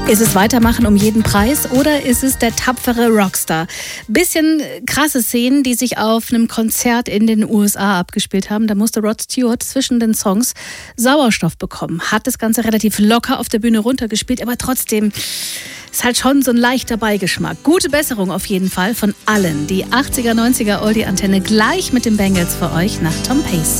Ist es Weitermachen um jeden Preis oder ist es der tapfere Rockstar? Bisschen krasse Szenen, die sich auf einem Konzert in den USA abgespielt haben. Da musste Rod Stewart zwischen den Songs Sauerstoff bekommen. Hat das Ganze relativ locker auf der Bühne runtergespielt, aber trotzdem ist halt schon so ein leichter Beigeschmack. Gute Besserung auf jeden Fall von allen. Die 80er, 90er Oldie-Antenne gleich mit den Bangles für euch nach Tom Pace.